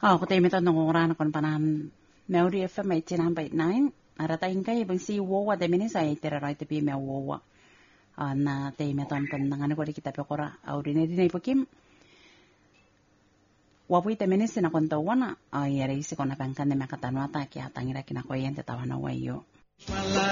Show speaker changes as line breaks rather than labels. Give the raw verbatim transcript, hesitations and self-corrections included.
Oh, ko tayo mito nung oran kon panan Melody F M eighty nine point nine. Arata ingkay ibang si Wawa de minisa ay tira right to be me Wawa. Na tayo mito kon nangano ko di kita pekora audine dinay pokim. Wapoy te minisa na kon tawana ay yari si kon napangkan de makatanwata kaya tangira kinakoyen te tawana wayo.